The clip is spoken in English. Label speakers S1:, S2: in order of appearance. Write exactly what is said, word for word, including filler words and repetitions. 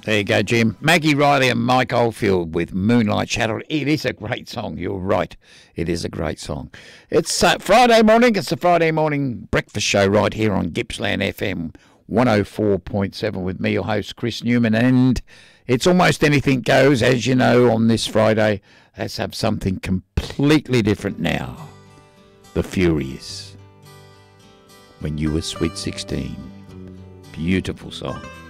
S1: There you go, Jim. Maggie Riley and Mike Oldfield with Moonlight Shadow. It is a great song. You're right. It is a great song. It's uh, Friday morning. It's the Friday morning breakfast show right here on Gippsland F M one oh four point seven with me, your host, Chris Newman. And it's almost anything goes, as you know, on this Friday. Let's have something completely different now. The Furies. When You Were Sweet sixteen. Beautiful song.